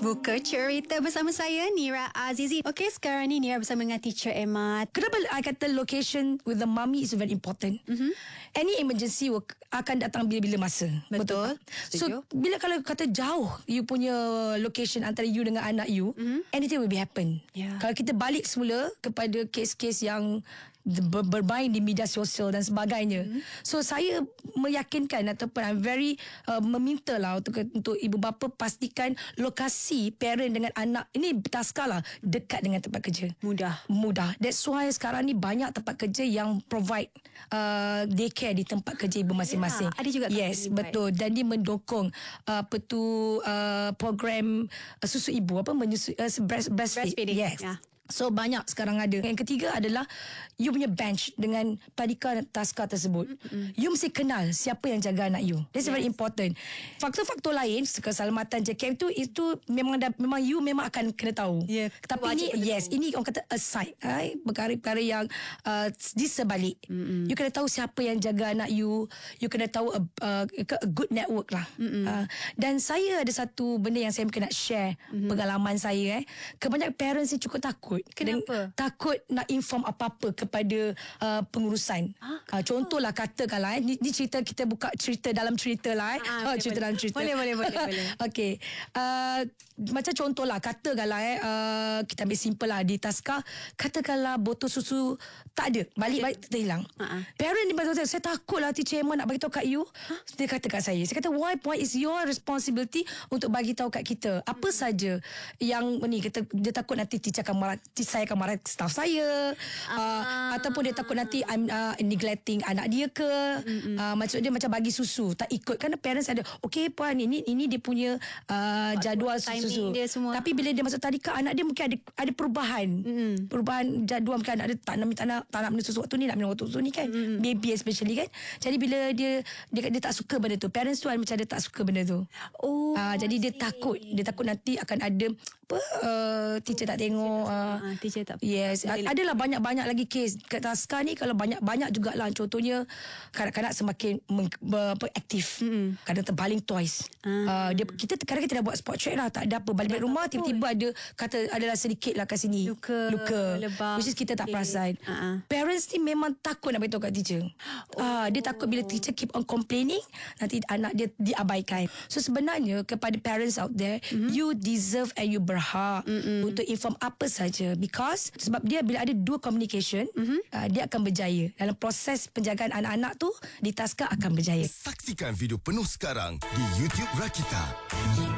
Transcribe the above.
Buka cerita bersama saya, Nira Azizi. Okey, sekarang ni Nira bersama dengan teacher Emma. Kenapa I kata location with the mummy is very important. Any emergency akan datang bila-bila masa. Betul. So bila kalau kata jauh you punya location antara you dengan anak you, anything will be happen. Yeah. Kalau kita balik semula kepada kes-kes yang bermain di media sosial dan sebagainya. So saya meyakinkan ataupun I'm very meminta lah untuk ibu bapa pastikan lokasi parent dengan anak ini taskah lah dekat dengan tempat kerja. Mudah. That's why sekarang ni banyak tempat kerja yang provide daycare di tempat kerja ibu masing-masing. Ada juga yes, betul. Dan dia mendukung program susu ibu breastfeeding. Yes. Yeah. So banyak sekarang ada. Yang ketiga adalah you punya bench dengan tadika taska tersebut. You mesti kenal siapa yang jaga anak you. That's very important. Faktor-faktor lain keselamatan JKM tu itu memang you memang akan kena tahu. Yeah, tapi ini orang kata aside, perkara-perkara yang di sebalik. You kena tahu siapa yang jaga anak you. You kena tahu a good network lah. Dan saya ada satu benda yang saya mungkin nak share pengalaman saya. Kebanyakan parents ni cukup takut. Kenapa? Takut nak inform apa-apa kepada pengurusan. Contohlah katakanlah ni cerita, kita buka cerita dalam cerita lah. Cerita dalam cerita. Boleh. Okey. Macam contohlah katakanlah kita ambil simple lah di taska, katakanlah botol susu tak ada, balik-balik terhilang. Parent ni betul-betul, saya takut lah teacher Emma nak bagi tahu kat you. Dia kata kat saya kata why is your responsibility untuk bagi tahu kat kita apa saja yang ni, kata dia takut nanti teacher akan marah, saya akan marah staff saya, ataupun dia takut nanti I'm neglecting anak dia ke. Maksud dia macam bagi susu tak ikut, kan parents ada okey puan ini dia punya jadual susu dia semua. Tapi bila dia masuk tadika, anak dia mungkin ada perubahan. Perubahan jadual, mungkin anak dia tak nak minum susu waktu ni, nak minum waktu susu ni kan. Baby especially kan. Jadi bila dia tak suka benda tu, parents tu macam dia tak suka benda tu. Jadi dia takut nanti akan ada teacher tak tengok. Teacher tak. Yes. Adalah banyak-banyak lagi kes kat taska ni. Kalau banyak jugalah. Contohnya kanak-kanak semakin aktif. Kadang terbaling twice. Kita kadang kita dah buat spot check lah, tak ada apa, balik rumah tiba-tiba adalah sedikit lah kat sini luka lebam, which is kita tak perasan. Parents ni memang takut nak beritahu kat teacher. Dia takut bila teacher keep on complaining, nanti anak dia diabaikan. So sebenarnya kepada parents out there, you deserve and you berhak untuk inform apa saja, because sebab dia bila ada dua communication, dia akan berjaya dalam proses penjagaan anak-anak tu. Di taska akan berjaya. Saksikan video penuh sekarang di YouTube Rakita.